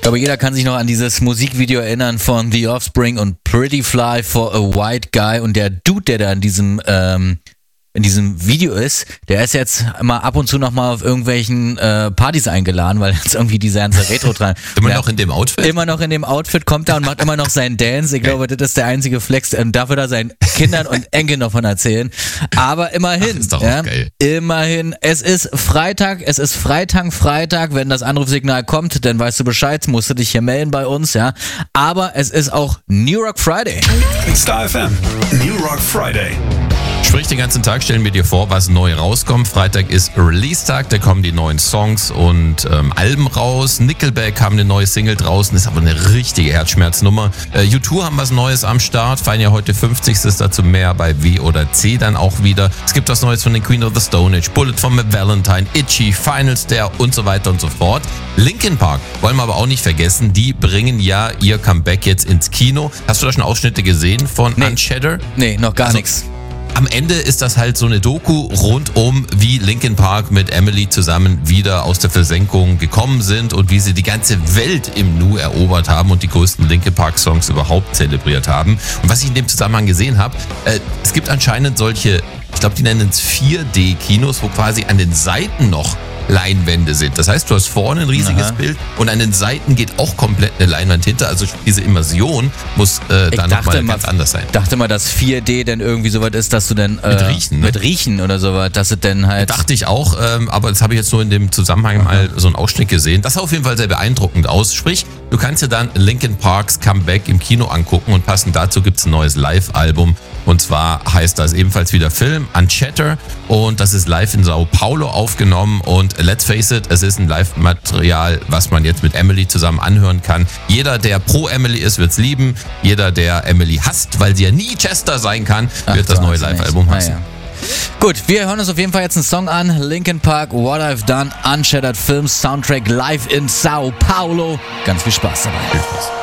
glaube, jeder kann sich noch an dieses Musikvideo erinnern von The Offspring und Pretty Fly for a White Guy. Und der Dude, der da in diesem Video ist, der ist jetzt immer ab und zu nochmal auf irgendwelchen Partys eingeladen, weil jetzt irgendwie diese ganze Retro dran. Immer noch in dem Outfit? Immer noch in dem Outfit, kommt da und macht immer noch seinen Dance. Ich glaube, das ist der einzige Flex. Darf er da seinen Kindern und Enkeln davon erzählen. Aber immerhin, ist doch auch geil. Immerhin, es ist Freitag, Freitag, wenn das Anrufsignal kommt, dann weißt du Bescheid, musst du dich hier melden bei uns, ja. Aber es ist auch New Rock Friday. Star FM, New Rock Friday. Sprich, den ganzen Tag stellen wir dir vor, was neu rauskommt. Freitag ist Release-Tag, da kommen die neuen Songs und Alben raus. Nickelback haben eine neue Single draußen, ist aber eine richtige Herzschmerznummer. U2 haben was Neues am Start, feiern ja heute 50. Dazu mehr bei W oder C dann auch wieder. Es gibt was Neues von den Queen of the Stone Age, Bullet von Matt Valentine, Itchy, Final Stair und so weiter und so fort. Linkin Park wollen wir aber auch nicht vergessen, die bringen ja ihr Comeback jetzt ins Kino. Hast du da schon Ausschnitte gesehen von Unshatter? Nee, noch gar nichts. Am Ende ist das halt so eine Doku rund um, wie Linkin Park mit Emily zusammen wieder aus der Versenkung gekommen sind und wie sie die ganze Welt im Nu erobert haben und die größten Linkin Park Songs überhaupt zelebriert haben. Und was ich in dem Zusammenhang gesehen habe, es gibt anscheinend solche, ich glaube, die nennen es 4D-Kinos, wo quasi an den Seiten noch Leinwände sind. Das heißt, du hast vorne ein riesiges Bild und an den Seiten geht auch komplett eine Leinwand hinter. Also diese Immersion muss dann nochmal ganz anders sein. Ich dachte mal, dass 4D dann irgendwie sowas ist, dass du dann mit Riechen oder sowas, dass es dann halt... Dachte ich auch, aber das habe ich jetzt nur in dem Zusammenhang mal so einen Ausschnitt gesehen. Das sah auf jeden Fall sehr beeindruckend aus. Sprich, du kannst dir dann Linkin Parks Comeback im Kino angucken und passend dazu gibt es ein neues Live-Album. Und zwar heißt das ebenfalls wieder Film, Unshatter. Und das ist live in Sao Paulo aufgenommen. Und let's face it, es ist ein Live-Material, was man jetzt mit Emily zusammen anhören kann. Jeder, der pro Emily ist, wird's lieben. Jeder, der Emily hasst, weil sie ja nie Chester sein kann, wird das neue Live-Album hassen. Ja. Gut, wir hören uns auf jeden Fall jetzt einen Song an. Linkin Park, What I've Done, Unshattered Film Soundtrack live in Sao Paulo. Ganz viel Spaß dabei. Viel Spaß.